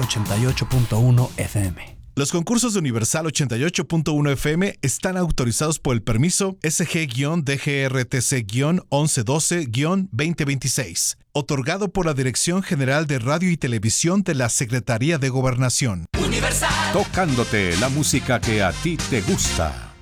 88.1 FM. Los concursos de Universal 88.1 FM están autorizados por el permiso SG-DGRTC-1112-2026, otorgado por la Dirección General de Radio y Televisión de la Secretaría de Gobernación. Universal. Tocándote la música que a ti te gusta.